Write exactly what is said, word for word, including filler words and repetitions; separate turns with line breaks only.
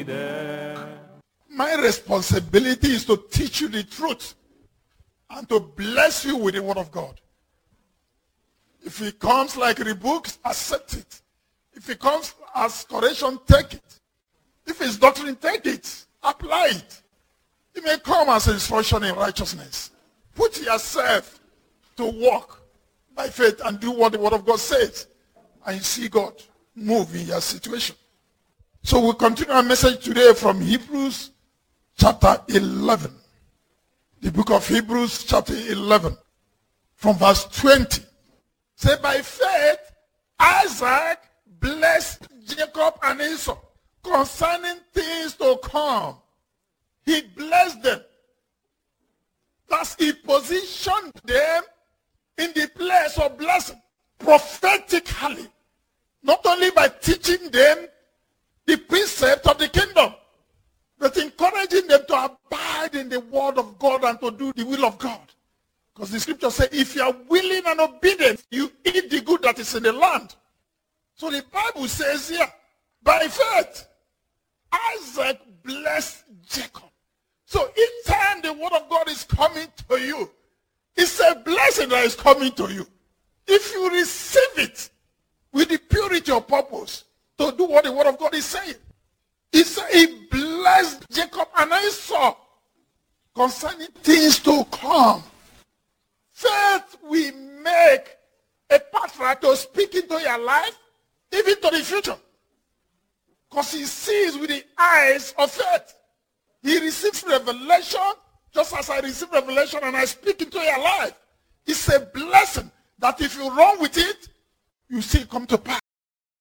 be there.
My responsibility is to teach you the truth and to bless you with the word of God. If it comes like rebukes, accept it. If it comes as correction, take it. If it's doctrine, take it. Apply it. It may come as instruction in righteousness. Put yourself to work by faith and do what the word of God says. And you see God move in your situation. So we'll continue our message today from Hebrews chapter eleven. The book of Hebrews chapter eleven. From verse twenty. Say, by faith, Isaac blessed Jacob and Esau concerning things to come. He blessed them. Thus he positioned them in the place of blessing prophetically. Not only by teaching them the precept of the kingdom, but encouraging them to abide in the word of God and to do the will of God. Because the scripture says, if you are willing and obedient, you eat the good that is in the land. So the Bible says here, by faith, Isaac blessed Jacob. So each time the word of God is coming to you, it's a blessing that is coming to you. If you receive it with the purity of purpose to do what the word of God is saying. He said he blessed Jacob and Esau concerning things to come. Faith will make a pathway to speak into your life, even to the future. Because he sees with the eyes of faith. He receives revelation just as I receive revelation and I speak into your life. It's a blessing that if you run with it, you see it come to pass.